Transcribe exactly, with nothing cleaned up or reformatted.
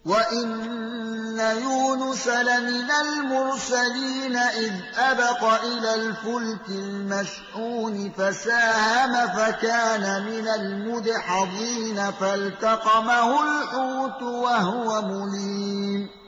وَإِنَّ يُونُسَ لَمِنَ الْمُرْسَلِينَ إِذْ أَبَقَ إِلَى الْفُلْكِ الْمَشْحُونِ فَسَاهَمَ فَكَانَ مِنَ الْمُدْحَضِينَ فَالْتَقَمَهُ الْحُوتُ وَهُوَ مُلِيمٌ